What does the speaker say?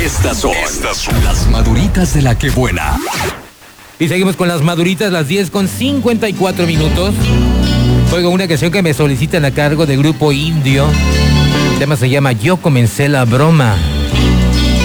Estas son las maduritas de la que buena. Y seguimos con las maduritas, las 10:54. Oigo una canción que me solicitan a cargo del grupo Indio. El tema se llama Yo comencé la broma.